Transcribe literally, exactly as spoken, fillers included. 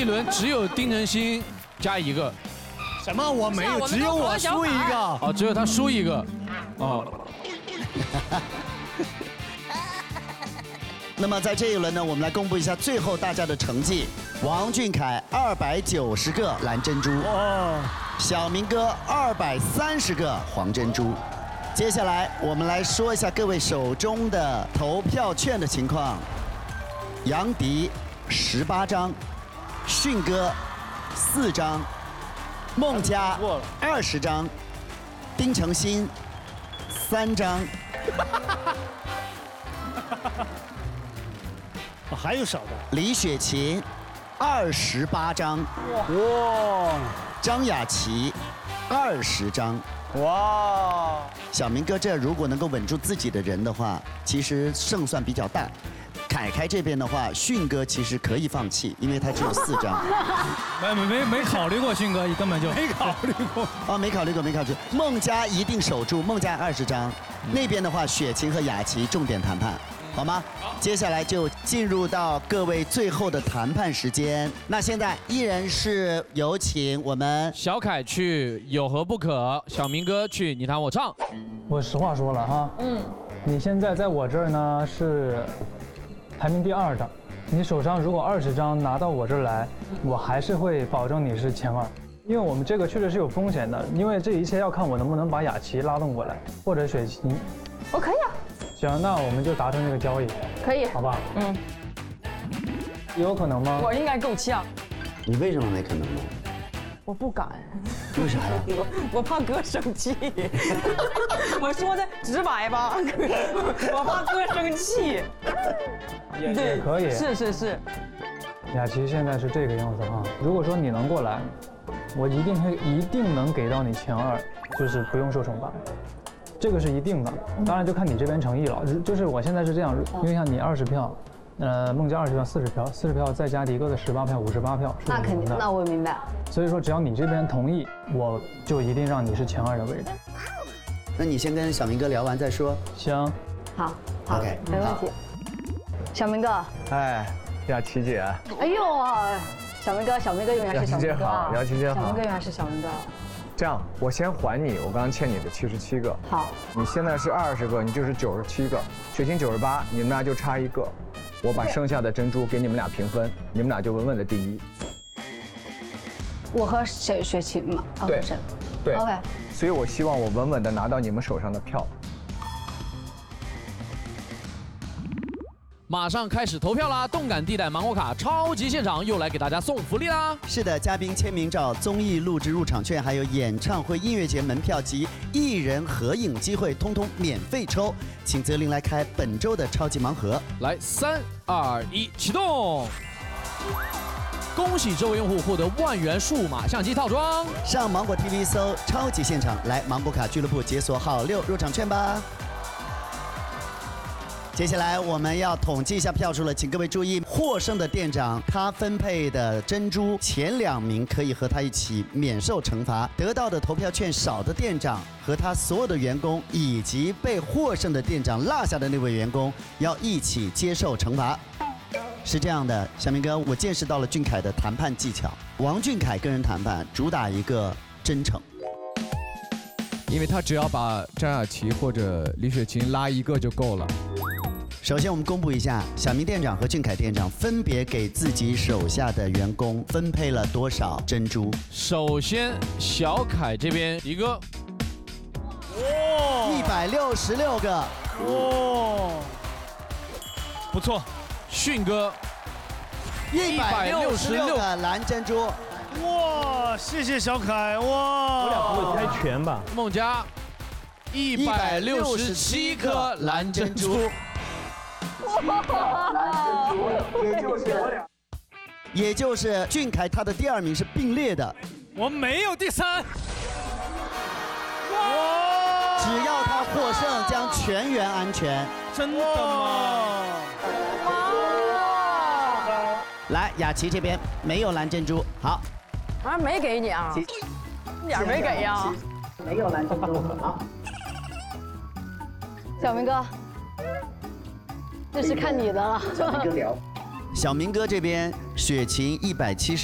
一轮只有丁程鑫加一个。 什么？我没有，只有我输一个。 哦，只有他输一个。哦。 那么在这一轮呢，我们来公布一下最后大家的成绩。王俊凯二百九十个蓝珍珠，哦，小明哥二百三十个黄珍珠。接下来我们来说一下各位手中的投票券的情况。杨迪十八张，迅哥四张，孟佳二十张，丁程鑫三张。 哦，还有少的。 李雪琴二十八张，哇！张雅琪二十张，哇！小明哥这如果能够稳住自己的人的话，其实胜算比较大。凯凯这边的话，迅哥其实可以放弃，因为他只有四张。 没没没没考虑过，迅哥根本就没考虑过。 哦，没考虑过，没考虑。孟佳一定守住，孟佳二十张。那边的话，雪琴和雅琪重点谈判。好吗？接下来就进入到各位最后的谈判时间。那现在依然是有请我们小凯去有何不可，小明哥去你弹我唱。 我实话说了哈，嗯，你现在在我这儿呢是排名第二的，你手上如果二十张拿到我这儿来，我还是会保证你是前二。因为我们这个确实是有风险的，因为这一切要看我能不能把雅琪拉动过来，或者雪琴。 我可以啊。 行，那我们就达成这个交易， 可以， 好吧？ 嗯， 有可能吗？ 我应该够呛。 你为什么没可能呢？ 我不敢。 为啥呀？ 我我怕哥生气。我说的直白吧，我怕哥生气。 也可以。 是是是。 雅琪现在是这个样子啊，如果说你能过来，我一定会一定能给到你前二，就是不用受惩罚。这个是一定的，当然就看你这边诚意了。就是我现在是这样，因为像你二十票，呃，孟佳二十票，四十票，四十票再加迪哥的十八票，五十八票。 那肯定，那我明白。 所以说，只要你这边同意，我就一定让你是前二的位置。 那你先跟小明哥聊完再说。 行。 好。好 OK， 没问题。小明哥。 哎，雅琪姐。 哎呦，小明哥，小明哥永远是小明哥啊！ 雅琪姐好， 小明哥永远是小明哥。 这样，我先还你，我刚刚欠你的七十七个。 好， 你现在是二十个，你就是九十七个，雪琴九十八，你们俩就差一个。我把剩下的珍珠给你们俩平分，你们俩就稳稳的第一。 我和雪雪琴嘛，哦、 对，对 ，OK。 所以我希望我稳稳的拿到你们手上的票。 马上开始投票啦！动感地带芒果卡超级现场又来给大家送福利啦！ 是的，嘉宾签名照、综艺录制入场券，还有演唱会、音乐节门票及艺人合影机会，通通免费抽。请泽林来开本周的超级盲盒。 来，三二一，启动！恭喜这位用户获得万元数码相机套装。 上芒果 T V 搜超级现场，来芒果卡俱乐部解锁好六入场券吧。接下来我们要统计一下票数了，请各位注意，获胜的店长他分配的珍珠前两名可以和他一起免受惩罚，得到的投票券少的店长和他所有的员工以及被获胜的店长落下的那位员工要一起接受惩罚。是这样的，小明哥，我见识到了俊凯的谈判技巧。王俊凯跟人谈判主打一个真诚， 因为他只要把张雅琪或者李雪琴拉一个就够了。 首先，我们公布一下，小明店长和俊凯店长分别给自己手下的员工分配了多少珍珠。 首先，小凯这边一个， 哇，一百六十六个， 哇，不错。 迅哥， 一百六十六个蓝珍珠。 哇，谢谢小凯，哇， 我俩不会猜全吧？ 孟佳，一百六十七颗蓝珍珠。 也就是我俩，也就是俊凯他的第二名是并列的， 我没有第三。 哇！只要他获胜，将全员安全。 真的吗？ 来，雅琪这边没有蓝珍珠，好。 啊，没给你啊，一点没给呀。 没有蓝珍珠，好。 小明哥。这是看你的了。 小明哥聊。小明哥这边，雪琴一百七十。